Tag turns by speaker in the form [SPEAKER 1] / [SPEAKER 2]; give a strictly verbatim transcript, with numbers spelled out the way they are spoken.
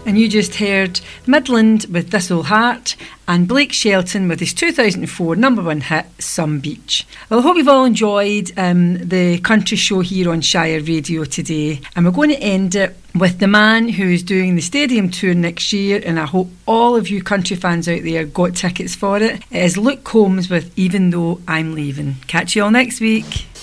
[SPEAKER 1] And you just heard Midland with This Old Heart and Blake Shelton with his two thousand four number one hit, Some Beach. Well, I hope you've all enjoyed um, the country show here on Shire Radio today. And we're going to end it with the man who is doing the stadium tour next year, and I hope all of you country fans out there got tickets for it. It is Luke Combs with Even Though I'm Leaving. Catch you all next week.